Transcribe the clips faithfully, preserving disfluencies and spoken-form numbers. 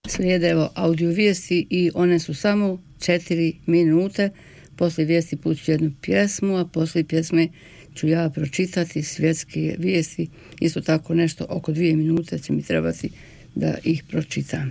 Slijede evo audio vijesti i one su samo četiri minute. Poslije vijesti puću jednu pjesmu, a poslije pjesme ću ja pročitati svjetske vijesti. Isto tako nešto oko dvije minute će mi trebati da ih pročitam.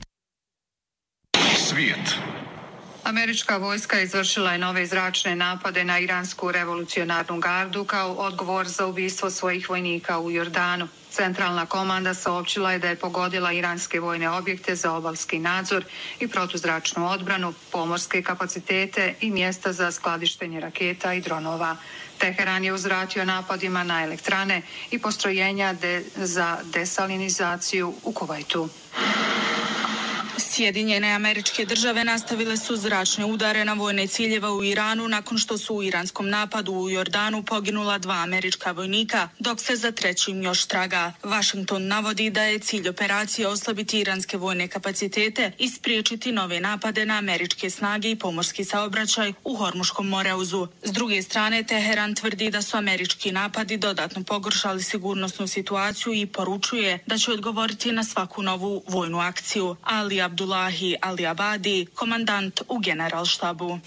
Svijet. Američka vojska izvršila je nove zračne napade na iransku revolucionarnu gardu kao odgovor za ubistvo svojih vojnika u Jordanu. Centralna komanda saopćila je da je pogodila iranske vojne objekte za obalski nadzor i protuzračnu odbranu, pomorske kapacitete i mjesta za skladištenje raketa i dronova. Teheran je uzvratio napadima na elektrane i postrojenja de- za desalinizaciju u Kuvajtu. Sjedinjene Američke Države nastavile su zračne udare na vojne ciljeve u Iranu nakon što su u iranskom napadu u Jordanu poginula dva američka vojnika, dok se za trećim još traga. Washington navodi da je cilj operacije oslabiti iranske vojne kapacitete i spriječiti nove napade na američke snage i pomorski saobraćaj u Hormuškom moreuzu. S druge strane, Teheran tvrdi da su američki napadi dodatno pogoršali sigurnosnu situaciju i poručuje da će odgovoriti na svaku novu vojnu akciju. Ali Abdullahi Ali Abadi, komandant u generalštabu.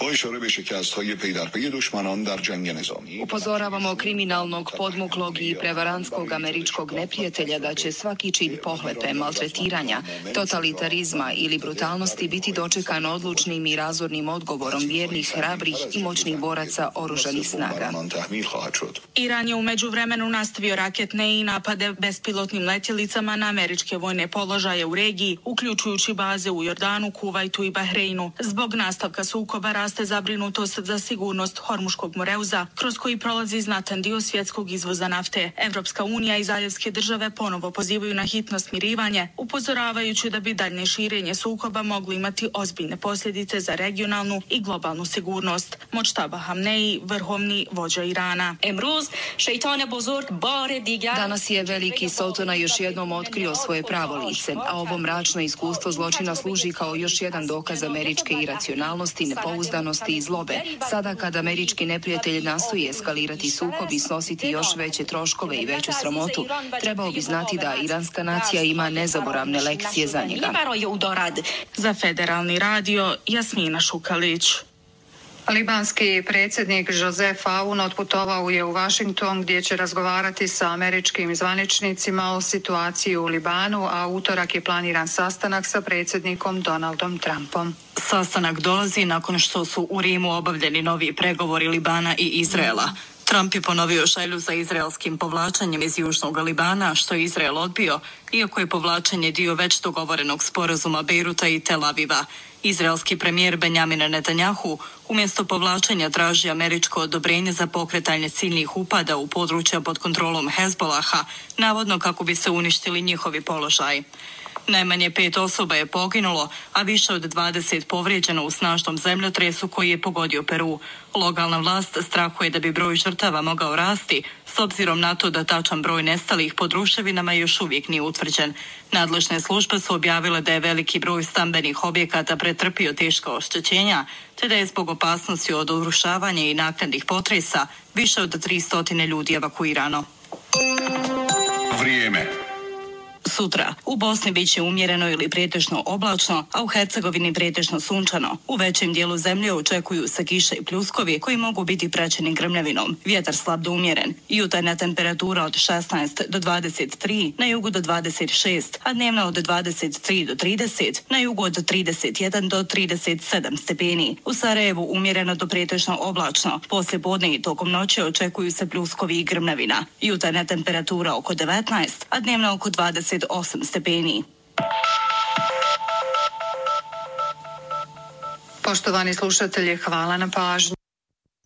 Upozoravamo kriminalnog, podmuklog i prevarantskog američkog neprijatelja da će svaki čin pohlepe, maltretiranja, totalitarizma ili brutalnosti biti dočekan odlučnim i razornim odgovorom vjernih, hrabrih i moćnih boraca oružanih snaga. Iran je u međuvremenu nastavio raketne i napade bespilotnim letjelicama na američke vojne položaje u regiji, uključujući baze u Jordanu, Kuvajtu i Bahreinu. Zbog nastavka sukoba raste zabrinutost za sigurnost Hormuškog moreuza, kroz koji prolazi znatan dio svjetskog izvoza nafte. Evropska unija i zaljevske države ponovo pozivaju na hitno smirivanje, upozoravajući da bi daljnje širenje sukoba moglo imati ozbiljne posljedice za regionalnu i globalnu sigurnost. Močtaba Hamneji, vrhovni vođa Irana. Danas je veliki Sultana još jednom otkrio svoje pravo lice, a ovo mračno iskustvo zločina služi kao još jedan dokaz američke iracionalnosti, nepouzdanosti i zlobe. Sada kad američki neprijatelj nastoji eskalirati sukob i snositi još veće troškove i veću sramotu, trebao bi znati da iranska nacija ima nezaboravne lekcije za njega. Za Federalni radio, Jasmina Šukalić. Libanski predsjednik Joseph Aoun otputovao je u Washington gdje će razgovarati sa američkim zvaničnicima o situaciji u Libanu, a utorak je planiran sastanak sa predsjednikom Donaldom Trumpom. Sastanak dolazi nakon što su u Rimu obavljeni novi pregovori Libana i Izraela. Trump je ponovio želju za izraelskim povlačenjem iz južnog Libana, što je Izrael odbio, iako je povlačenje dio već dogovorenog sporazuma Bejruta i Tel Aviva. Izraelski premijer Benjamin Netanjahu umjesto povlačenja traži američko odobrenje za pokretanje ciljnih upada u područja pod kontrolom Hezbolaha, navodno kako bi se uništili njihovi položaji. Najmanje pet osoba je poginulo, a više od dvadeset povrijeđeno u snažnom zemljotresu koji je pogodio Peru. Lokalna vlast strahuje da bi broj žrtava mogao rasti, s obzirom na to da tačan broj nestalih pod ruševinama još uvijek nije utvrđen. Nadležne službe su objavile da je veliki broj stambenih objekata pretrpio teška oštećenja, te da je zbog opasnosti od urušavanja i naknadnih potresa više od tristo ljudi evakuirano. Vrijeme. Sutra u Bosni bit će umjereno ili pretežno oblačno, a u Hercegovini pretežno sunčano. U većem dijelu zemlje očekuju se kiše i pljuskovi koji mogu biti praćeni grmljavinom. Vjetar slab do umjeren. Jutarnja temperatura od šesnaest do dvadeset tri, na jugu do dvadeset šest, a dnevna od dvadeset tri do trideset, na jugu od trideset jedan do trideset sedam stepeni. U Sarajevu umjereno do pretežno oblačno. Poslije podne i tokom noći očekuju se pljuskovi i grmljavina. Jutarnja temperatura oko devetnaest, a dnevna oko dvadeset osam stepeni. Poštovani slušatelji, hvala na pažnji.